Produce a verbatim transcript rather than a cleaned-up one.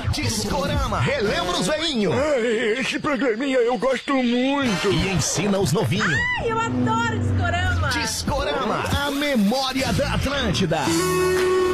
Discorama, relembra os veinhos. Esse programinha eu gosto muito. E ensina os novinhos. Ai, eu adoro Discorama. Discorama, a memória da Atlântida.